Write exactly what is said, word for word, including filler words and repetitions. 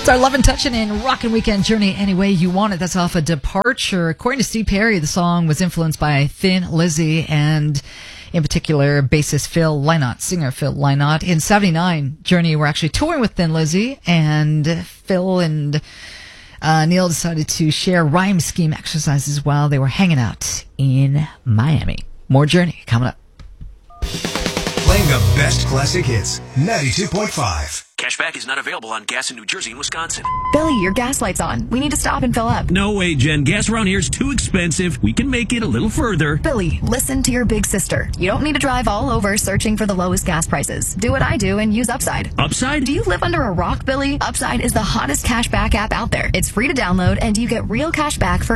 It's our Love and Touchin' and Rockin' Weekend Journey any way you want it. That's off a Departure. According to Steve Perry, the song was influenced by Thin Lizzy and, in particular, bassist Phil Lynott, singer Phil Lynott. In seventy-nine, Journey were actually touring with Thin Lizzy, and Phil and uh, Neil decided to share rhyme scheme exercises while they were hanging out in Miami. More Journey coming up. Playing the best classic hits, ninety-two point five. Cashback is not available on gas in New Jersey and Wisconsin. Billy, your gas light's on. We need to stop and fill up. No way, Jen. Gas around here is too expensive. We can make it a little further. Billy, listen to your big sister. You don't need to drive all over searching for the lowest gas prices. Do what I do and use Upside. Upside? Do you live under a rock, Billy? Upside is the hottest cashback app out there. It's free to download, and you get real cash back for